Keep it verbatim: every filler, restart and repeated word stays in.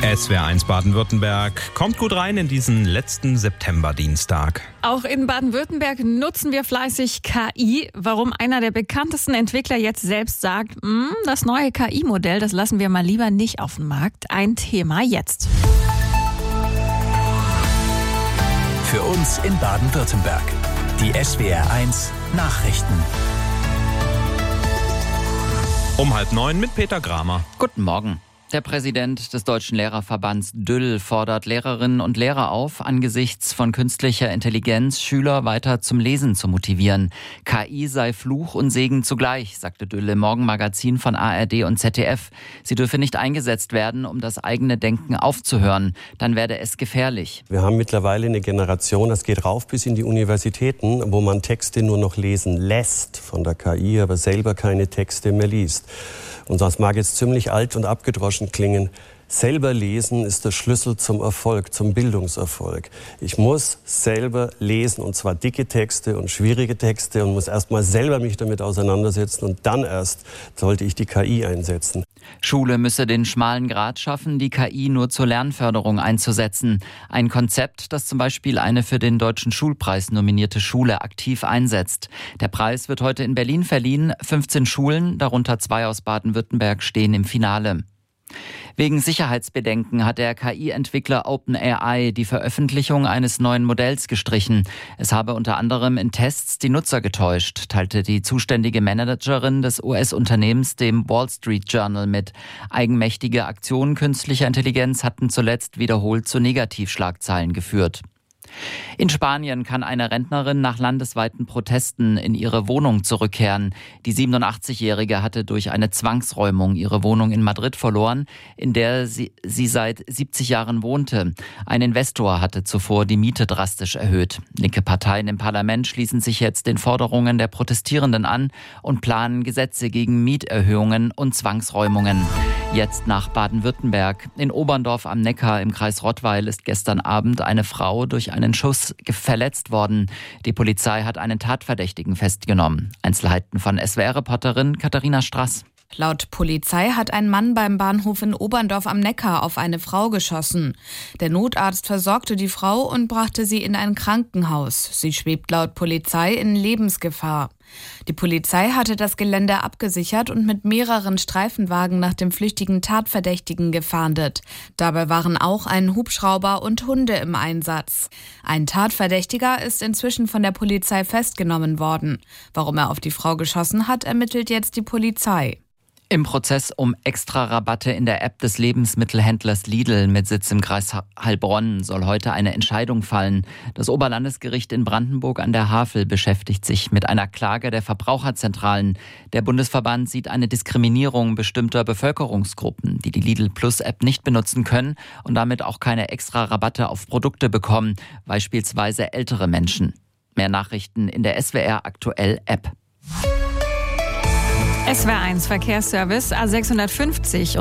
S W R eins Baden-Württemberg kommt gut rein in diesen letzten Septemberdienstag. Auch in Baden-Württemberg nutzen wir fleißig K I. Warum einer der bekanntesten Entwickler jetzt selbst sagt, das neue K I-Modell, das lassen wir mal lieber nicht auf den Markt. Ein Thema jetzt. Für uns in Baden-Württemberg. Die S W R eins Nachrichten. Um halb neun mit Peter Gramer. Guten Morgen. Der Präsident des Deutschen Lehrerverbands D Ü L fordert Lehrerinnen und Lehrer auf, angesichts von künstlicher Intelligenz Schüler weiter zum Lesen zu motivieren. K I sei Fluch und Segen zugleich, sagte D Ü L im Morgenmagazin von A R D und Z D F. Sie dürfe nicht eingesetzt werden, um das eigene Denken aufzuhören. Dann werde es gefährlich. Wir haben mittlerweile eine Generation, das geht rauf bis in die Universitäten, wo man Texte nur noch lesen lässt von der K I, aber selber keine Texte mehr liest. Und das mag jetzt ziemlich alt und abgedroschen klingen. Selber lesen ist der Schlüssel zum Erfolg, zum Bildungserfolg. Ich muss selber lesen, und zwar dicke Texte und schwierige Texte, und muss erst mal selber mich damit auseinandersetzen, und dann erst sollte ich die K I einsetzen. Schule müsse den schmalen Grat schaffen, die K I nur zur Lernförderung einzusetzen. Ein Konzept, das zum Beispiel eine für den Deutschen Schulpreis nominierte Schule aktiv einsetzt. Der Preis wird heute in Berlin verliehen. fünfzehn Schulen, darunter zwei aus Baden-Württemberg, stehen im Finale. Wegen Sicherheitsbedenken hat der K I-Entwickler OpenAI die Veröffentlichung eines neuen Modells gestrichen. Es habe unter anderem in Tests die Nutzer getäuscht, teilte die zuständige Managerin des U S-Unternehmens dem Wall Street Journal mit. Eigenmächtige Aktionen künstlicher Intelligenz hatten zuletzt wiederholt zu Negativschlagzeilen geführt. In Spanien kann eine Rentnerin nach landesweiten Protesten in ihre Wohnung zurückkehren. Die siebenundachtzigjährige hatte durch eine Zwangsräumung ihre Wohnung in Madrid verloren, in der sie, sie seit siebzig Jahren wohnte. Ein Investor hatte zuvor die Miete drastisch erhöht. Linke Parteien im Parlament schließen sich jetzt den Forderungen der Protestierenden an und planen Gesetze gegen Mieterhöhungen und Zwangsräumungen. Jetzt nach Baden-Württemberg. In Oberndorf am Neckar im Kreis Rottweil ist gestern Abend eine Frau durch einen Schuss verletzt worden. Die Polizei hat einen Tatverdächtigen festgenommen. Einzelheiten von S W R-Reporterin Katharina Straß. Laut Polizei hat ein Mann beim Bahnhof in Oberndorf am Neckar auf eine Frau geschossen. Der Notarzt versorgte die Frau und brachte sie in ein Krankenhaus. Sie schwebt laut Polizei in Lebensgefahr. Die Polizei hatte das Gelände abgesichert und mit mehreren Streifenwagen nach dem flüchtigen Tatverdächtigen gefahndet. Dabei waren auch ein Hubschrauber und Hunde im Einsatz. Ein Tatverdächtiger ist inzwischen von der Polizei festgenommen worden. Warum er auf die Frau geschossen hat, ermittelt jetzt die Polizei. Im Prozess um Extra-Rabatte in der App des Lebensmittelhändlers Lidl mit Sitz im Kreis Heilbronn soll heute eine Entscheidung fallen. Das Oberlandesgericht in Brandenburg an der Havel beschäftigt sich mit einer Klage der Verbraucherzentralen. Der Bundesverband sieht eine Diskriminierung bestimmter Bevölkerungsgruppen, die die Lidl-Plus-App nicht benutzen können und damit auch keine Extra-Rabatte auf Produkte bekommen, beispielsweise ältere Menschen. Mehr Nachrichten in der S W R Aktuell App. S W R eins Verkehrsservice A sechshundertfünfzig.